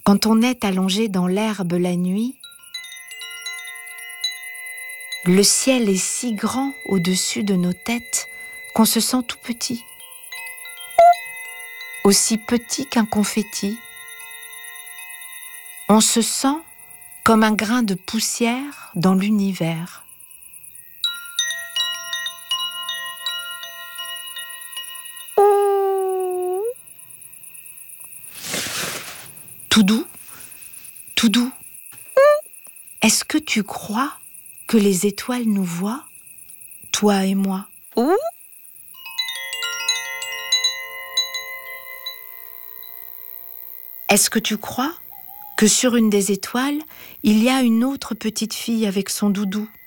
Quand on est allongé dans l'herbe la nuit, le ciel est si grand au-dessus de nos têtes qu'on se sent tout petit, aussi petit qu'un confetti. On se sent comme un grain de poussière dans l'univers. Tout doux, tout doux. Est-ce que tu crois que les étoiles nous voient, toi et moi? Est-ce que tu crois que sur une des étoiles, il y a une autre petite fille avec son doudou?